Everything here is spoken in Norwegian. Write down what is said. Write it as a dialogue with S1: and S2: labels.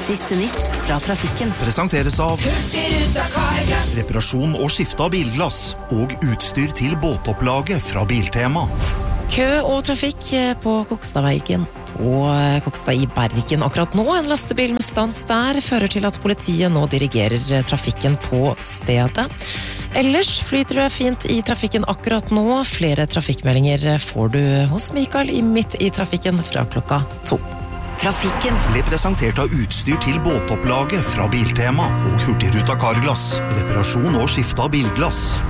S1: Siste nytt fra trafikken.
S2: Presenteres av reparasjon og skifte av bilglass og utstyr til båtopplaget fra Biltema.
S3: Kø og trafikk på Kokstadveigen og Kokstad i Bergen. Akkurat nå en lastebil med stans der fører til at politiet nå dirigerer trafikken på stedet. Ellers flyter det fint i trafikken akkurat nå. Flere trafikkmeldinger får du hos Mikael i Midt i trafikken fra klokka 2.
S1: Trafikken
S2: ble presentert av utstyr til båtopplaget fra Biltema og Hurtigruta Carglass. Reparasjon og skifte av bilglass.